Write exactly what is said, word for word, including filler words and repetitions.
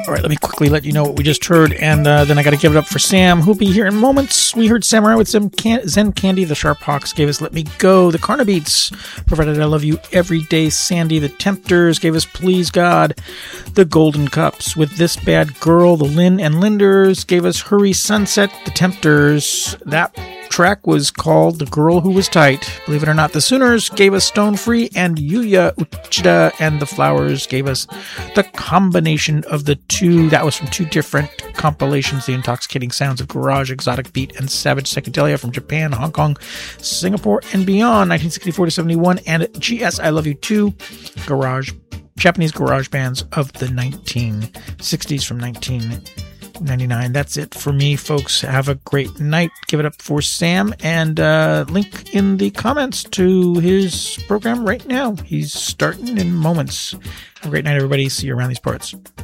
All right, let me quickly let you know what we just heard, and uh, then I got to give it up for Sam, who'll be here in moments. We heard Samurai with some can- Zen Candy. The Sharp Hawks gave us Let Me Go. The Carnabeats provided I Love You Every Day. Sandy. The Tempters gave us Please God. The Golden Cups with This Bad Girl. The Lynn and Linders gave us Hurry Sunset. The Tempters. That track was called The Girl Who Was Tight. Believe it or not, the Sooners gave us Stone Free, and Yuya Uchida and the Flowers gave us the combination of the two. That was from two different compilations, The Intoxicating Sounds of Garage, Exotic Beat, and Savage Psychedelia from Japan, Hong Kong, Singapore, and beyond, nineteen sixty-four to seventy-one, and G S I Love You Too, Garage, Japanese garage bands of the nineteen sixties from nineteen ninety-nine. That's it for me, folks. Have a great night. Give it up for Sam, and uh, link in the comments to his program right now. He's starting in moments. Have a great night, everybody. See you around these parts.